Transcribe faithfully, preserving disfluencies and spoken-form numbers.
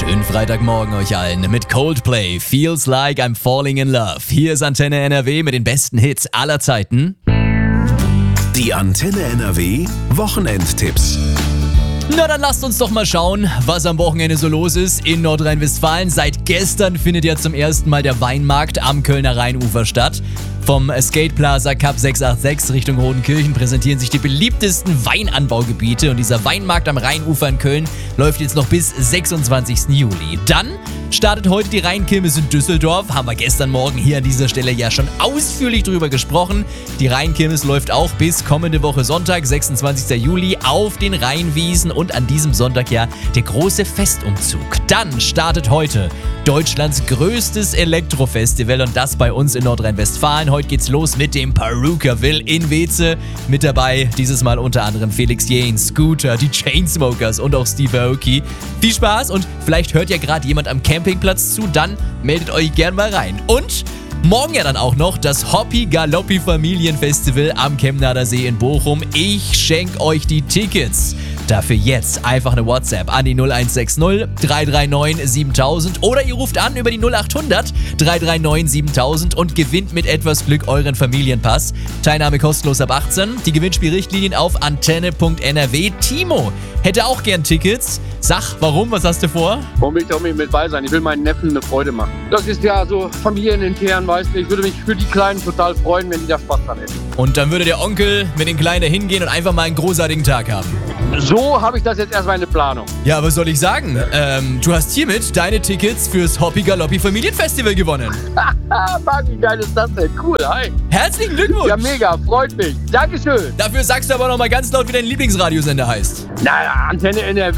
Schönen Freitagmorgen euch allen mit Coldplay, Feels Like I'm Falling in Love. Hier ist Antenne N R W mit den besten Hits aller Zeiten. Die Antenne N R W Wochenendtipps. Na dann lasst uns doch mal schauen, was am Wochenende so los ist in Nordrhein-Westfalen. Seit gestern findet ja zum ersten Mal der Weinmarkt am Kölner Rheinufer statt. Vom Skate Plaza Cup sechshundertsechsundachtzig Richtung Rodenkirchen präsentieren sich die beliebtesten Weinanbaugebiete und dieser Weinmarkt am Rheinufer in Köln läuft jetzt noch bis sechsundzwanzigsten Juli. Dann startet heute die Rheinkirmes in Düsseldorf, haben wir gestern Morgen hier an dieser Stelle ja schon ausführlich drüber gesprochen. Die Rheinkirmes läuft auch bis kommende Woche Sonntag, sechsundzwanzigsten Juli, auf den Rheinwiesen und an diesem Sonntag ja der große Festumzug. Dann startet heute Deutschlands größtes Elektrofestival und das bei uns in Nordrhein-Westfalen. Heute geht's los mit dem Perukaville in Weze. Mit dabei dieses Mal unter anderem Felix Jähn, Scooter, die Chainsmokers und auch Steve Aoki. Viel Spaß und vielleicht hört ja gerade jemand am Campingplatz zu, dann meldet euch gern mal rein. Und morgen ja dann auch noch das Hoppi Galoppi Familienfestival am Chemnader See in Bochum. Ich schenke euch die Tickets. Dafür jetzt einfach eine WhatsApp an die null eins sechs null drei drei neun siebentausend oder ihr ruft an über die null acht hundert drei drei neun siebentausend und gewinnt mit etwas Glück euren Familienpass. Teilnahme kostenlos ab achtzehn. Die Gewinnspielrichtlinien auf antenne punkt n r w. Timo hätte auch gern Tickets. Sag, warum? Was hast du vor? Warum will ich da unbedingt mit bei sein? Ich will meinen Neffen eine Freude machen. Das ist ja so familienintern, weißt du. Ich würde mich für die Kleinen total freuen, wenn die da Spaß dran hätten. Und dann würde der Onkel mit den Kleinen da hingehen und einfach mal einen großartigen Tag haben. So habe ich das jetzt erstmal in der Planung. Ja, was soll ich sagen? Ähm, du hast hiermit deine Tickets fürs Hoppi Galoppi Familienfestival gewonnen. Mann, wie geil ist das denn? Cool, hi. Herzlichen Glückwunsch. Ja, mega, freut mich. Dankeschön. Dafür sagst du aber noch mal ganz laut, wie dein Lieblingsradiosender heißt. Na, Antenne N R W.